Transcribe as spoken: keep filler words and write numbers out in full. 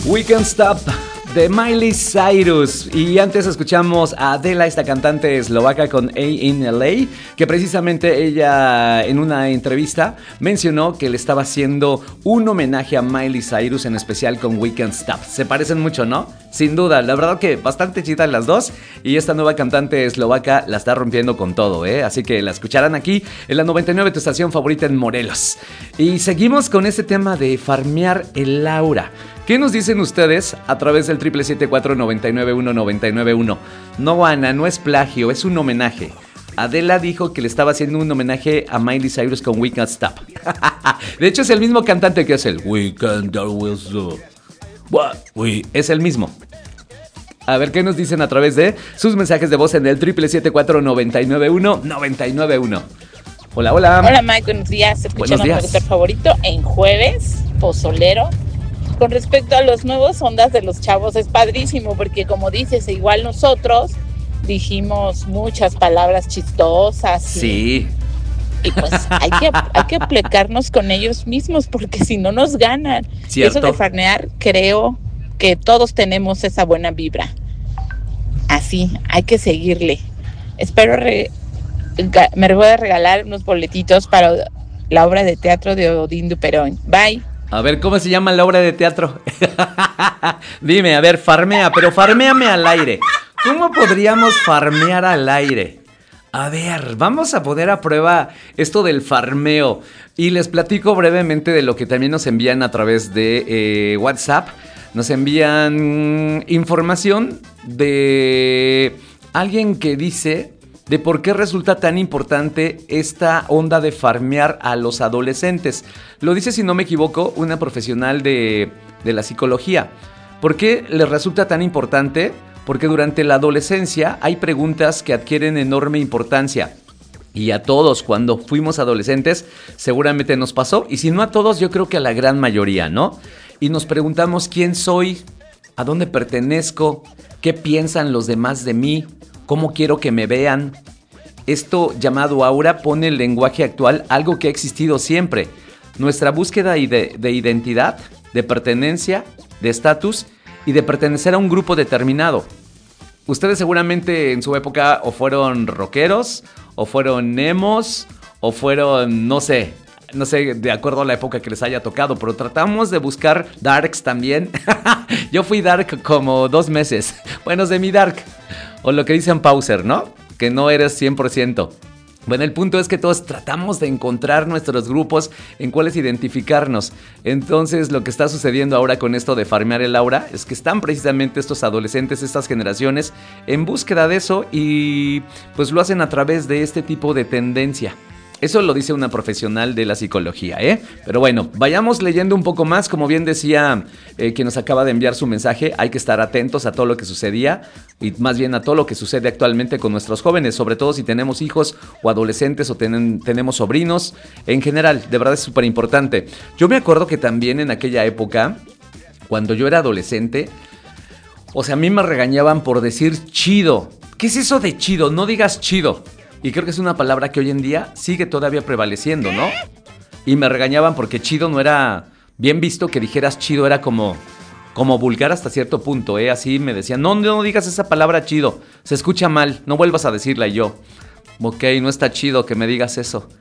We Can't Stop de Miley Cyrus. Y antes escuchamos a Adela, esta cantante eslovaca con A in L A, que precisamente ella en una entrevista mencionó que le estaba haciendo un homenaje a Miley Cyrus, en especial con We Can't Stop. Se parecen mucho, ¿no? Sin duda, la verdad que bastante chidas las dos. Y esta nueva cantante eslovaca la está rompiendo con todo, ¿eh? Así que la escucharán aquí en la noventa y nueve, tu estación favorita en Morelos. Y seguimos con este tema de farmear el aura. ¿Qué nos dicen ustedes a través del triple siete cuatro nueve nueve uno nueve nueve uno? No, Ana, no es plagio, es un homenaje. Adela dijo que le estaba haciendo un homenaje a Miley Cyrus con We Can't Stop. De hecho, es el mismo cantante que es el We Can't Stop. What? We... Es el mismo. A ver qué nos dicen a través de sus mensajes de voz en el triple siete cuatro nueve nueve uno nueve nueve uno. Hola, hola. Hola, Mike, buenos días. Escuchando mi doctor favorito en jueves, pozolero. Con respecto a los nuevos ondas de los chavos, es padrísimo porque, como dices, igual nosotros dijimos muchas palabras chistosas. Sí. Y, y pues hay que, hay que aplicarnos con ellos mismos porque si no nos ganan. ¿Cierto? Eso de farnear, creo que todos tenemos esa buena vibra. Así, hay que seguirle. Espero re, me voy a regalar unos boletitos para la obra de teatro de Odín Duperón. Bye. A ver, ¿cómo se llama la obra de teatro? Dime, a ver, farmea, pero farméame al aire. ¿Cómo podríamos farmear al aire? A ver, vamos a poner a prueba esto del farmeo. Y les platico brevemente de lo que también nos envían a través de eh, WhatsApp. Nos envían información de alguien que dice de por qué resulta tan importante esta onda de farmear a los adolescentes. Lo dice, si no me equivoco, una profesional de, de la psicología. ¿Por qué les resulta tan importante? Porque durante la adolescencia hay preguntas que adquieren enorme importancia. Y a todos, cuando fuimos adolescentes, seguramente nos pasó. Y si no a todos, yo creo que a la gran mayoría, ¿no? Y nos preguntamos quién soy, a dónde pertenezco, qué piensan los demás de mí, cómo quiero que me vean. Esto llamado aura pone el lenguaje actual algo que ha existido siempre. Nuestra búsqueda de, de identidad, de pertenencia, de estatus y de pertenecer a un grupo determinado. Ustedes seguramente en su época o fueron rockeros, o fueron emos, o fueron, no sé, no sé, de acuerdo a la época que les haya tocado, pero tratamos de buscar darks también. Yo fui dark como dos meses. Bueno, de mi dark. O lo que dicen Pauser, ¿no? Que no eres cien por ciento. Bueno, el punto es que todos tratamos de encontrar nuestros grupos en cuáles identificarnos. Entonces, lo que está sucediendo ahora con esto de farmear el aura es que están precisamente estos adolescentes, estas generaciones, en búsqueda de eso y pues lo hacen a través de este tipo de tendencia. Eso lo dice una profesional de la psicología, ¿eh? Pero bueno, vayamos leyendo un poco más. Como bien decía eh, quien nos acaba de enviar su mensaje, hay que estar atentos a todo lo que sucedía y más bien a todo lo que sucede actualmente con nuestros jóvenes, sobre todo si tenemos hijos o adolescentes o ten- tenemos sobrinos. En general, de verdad es súper importante. Yo me acuerdo que también en aquella época, cuando yo era adolescente, o sea, a mí me regañaban por decir chido. ¿Qué es eso de chido? No digas chido. Y creo que es una palabra que hoy en día sigue todavía prevaleciendo, ¿no? Y me regañaban porque chido no era bien visto, que dijeras chido era como, como vulgar hasta cierto punto, ¿eh? Así me decían, no, no digas esa palabra chido, se escucha mal, no vuelvas a decirla. Y yo, ok, no está chido que me digas eso.